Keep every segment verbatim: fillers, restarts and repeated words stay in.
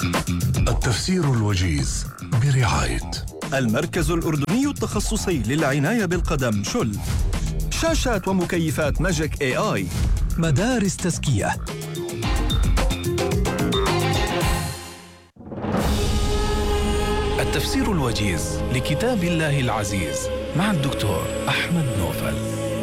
التفسير الوجيز برعاية المركز الأردني التخصصي للعناية بالقدم شل، شاشات ومكيفات ماجيك اي اي، مدارس تزكية. التفسير الوجيز لكتاب الله العزيز مع الدكتور أحمد نوفل.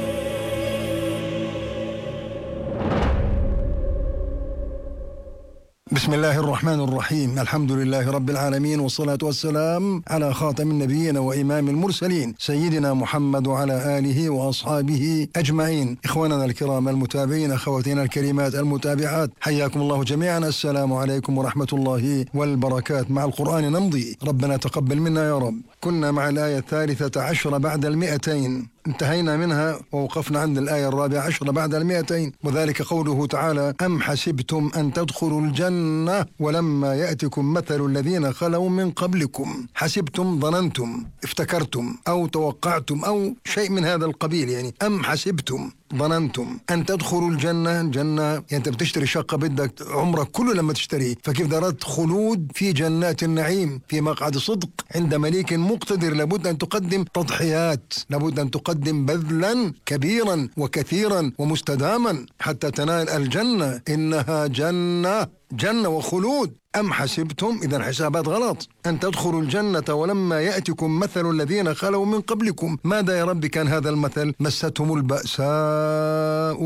بسم الله الرحمن الرحيم. الحمد لله رب العالمين، والصلاة والسلام على خاتم النبيين وإمام المرسلين سيدنا محمد وعلى آله وأصحابه أجمعين. إخواننا الكرام المتابعين، أخواتنا الكريمات المتابعات، حياكم الله جميعا. السلام عليكم ورحمة الله والبركات. مع القرآن نمضي، ربنا تقبل منا يا رب. كنا مع الآية الثالثة عشر بعد المئتين، انتهينا منها ووقفنا عند الآية الرابعة عشر بعد المئتين، وذلك قوله تعالى: أم حسبتم أن تدخلوا الجنة ولما يأتكم مثل الذين خلوا من قبلكم. حسبتم ظننتم، افتكرتم أو توقعتم أو شيء من هذا القبيل، يعني أم حسبتم ظننتم أن تدخلوا الجنة. الجنة يعني أنت بتشتري شقة بدك عمرك كله لما تشتري، فكيف درت خلود في جنات النعيم في مقعد صدق عند مليك مقتدر. لابد أن تقدم تضحيات، لابد أن تقدم بذلا كبيرا وكثيرا ومستداما حتى تنال الجنة. إنها جنة جنة وخلود. أم حسبتم، إذا حسابات غلط، أن تدخلوا الجنة ولما يأتكم مثل الذين خلوا من قبلكم. ماذا يا رب كان هذا المثل؟ مستهم البأساء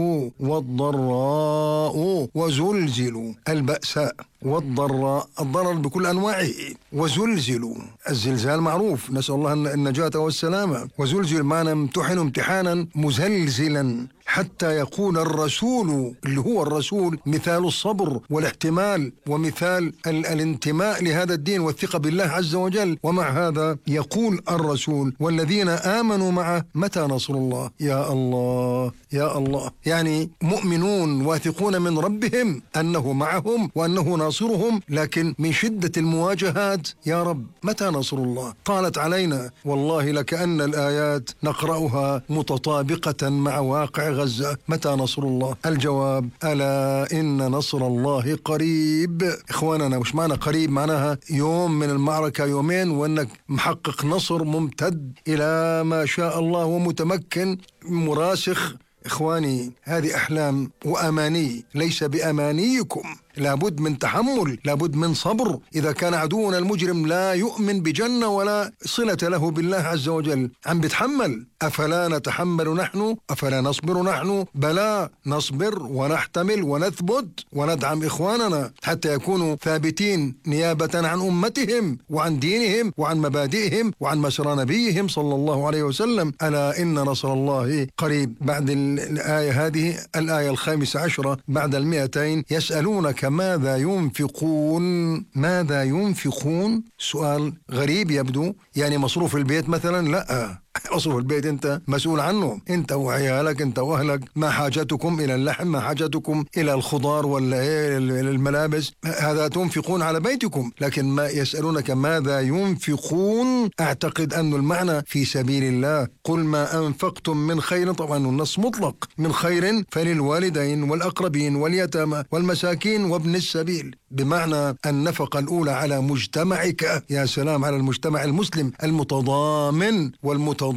والضراء وزلزلوا. البأساء والضراء، الضرر بكل أنواعه، وزلزلوا. الزلزال معروف، نسأل الله النجاة والسلامة. وزلزل معنى امتحنوا امتحانا مزلزلا حتى يكون الرسول، اللي هو الرسول، مثال الصبر والاحتمال ومثال ال- الانتماء لهذا الدين والثقة بالله عز وجل. ومع هذا يقول الرسول والذين آمنوا معه: متى نصر الله؟ يا الله يا الله، يعني مؤمنون واثقون من ربهم أنه معهم وأنه ناصرهم، لكن من شدة المواجهات: يا رب متى نصر الله؟ طالت علينا والله لكأن الآيات نقرأها متطابقة مع واقع غزة. متى نصر الله؟ الجواب: ألا إن نصر الله قريب. إخواننا، مش معنى قريب معناها يوم من المعركة، يومين، وأنك محقق نصر ممتد إلى ما شاء الله ومتمكن مراسخ. إخواني، هذه أحلام وأماني، ليس بأمانيكم. لابد من تحمل، لابد من صبر. إذا كان عدونا المجرم لا يؤمن بجنة ولا صلة له بالله عز وجل، عم بتحمل. أفلا نتحمل نحن؟ أفلا نصبر نحن؟ بلى، نصبر ونحتمل ونثبت وندعم إخواننا حتى يكونوا ثابتين نيابة عن أمتهم وعن دينهم وعن مبادئهم وعن مسرى نبيهم صلى الله عليه وسلم. ألا إن نصر الله قريب. بعد الآية هذه، الآية الخامسة عشرة بعد المئتين: يسألونك ماذا ينفقون. ماذا ينفقون؟ سؤال غريب يبدو، يعني مصروف البيت مثلا؟ لا، مصروف البيت أنت مسؤول عنه، أنت وعيالك، أنت وأهلك. ما حاجتكم إلى اللحم؟ ما حاجتكم إلى الخضار ولا إيه الملابس؟ هذا تنفقون على بيتكم. لكن ما يسألونك ماذا ينفقون، أعتقد أن المعنى في سبيل الله. قل ما أنفقتم من خير، طبعا النص مطلق، من خير فللوالدين والأقربين واليتامى والمساكين وابن السبيل، بمعنى النفقة الأولى على مجتمعك. يا سلام على المجتمع المسلم المتضامن والمتضامن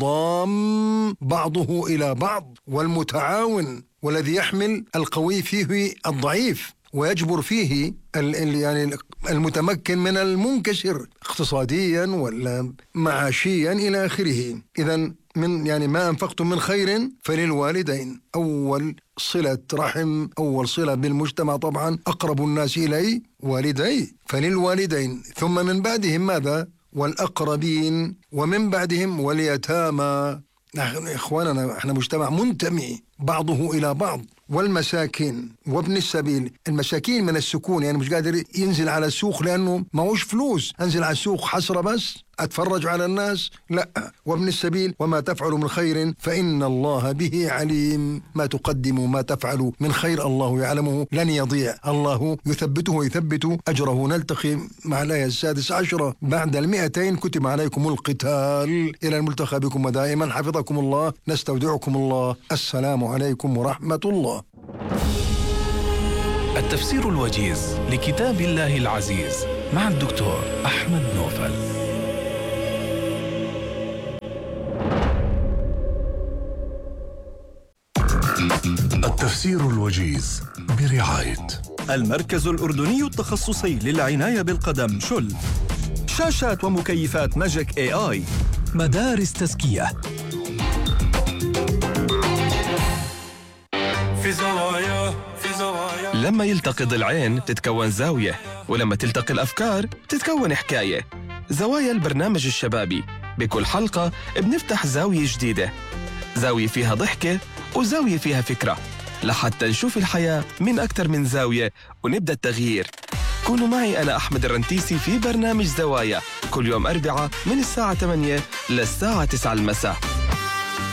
ضام بعضه إلى بعض، والمتعاون، والذي يحمل القوي فيه الضعيف ويجبر فيه ال يعني المتمكن من المنكسر اقتصاديا ولا معاشيا إلى آخره. إذن من يعني ما أنفقتم من خير فللوالدين، أول صلة رحم، أول صلة بالمجتمع طبعا، أقرب الناس إلي والدي، فللوالدين. ثم من بعدهم ماذا؟ والأقربين، ومن بعدهم واليتامى. نحن إخواننا احنا مجتمع منتمي بعضه إلى بعض. والمساكين وابن السبيل. المساكين من السكون، يعني مش قادر ينزل على السوق لأنه معوش فلوس. أنزل على السوق حسرة بس أتفرج على الناس؟ لا. وابن السبيل: وما تفعلوا من خير فإن الله به عليم. ما تقدموا ما تفعلوا من خير الله يعلمه، لن يضيع، الله يثبته ويثبت أجره. نلتقي مع الآية السادسة عشرة بعد المئتين: كتب عليكم القتال. إلى الملتقى بكم ودائما حفظكم الله، نستودعكم الله. السلام عليكم ورحمة الله. التفسير الوجيز لكتاب الله العزيز مع الدكتور أحمد نوفل. التفسير الوجيز برعاية المركز الأردني التخصصي للعناية بالقدم شل. شاشات ومكيفات ماجيك اي اي. مدارس تزكية. في زوايا في زوايا لما يلتقي ضلعين تتكون زاوية، ولما تلتقي الأفكار تتكون حكاية. زوايا البرنامج الشبابي، بكل حلقة بنفتح زاوية جديدة، زاوية فيها ضحكة وزاوية فيها فكرة، لحتى نشوف الحياة من أكثر من زاوية ونبدأ التغيير. كونوا معي أنا أحمد الرنتيسي في برنامج زوايا كل يوم أربعة من الساعة ثمانية للساعة تسعة المساء.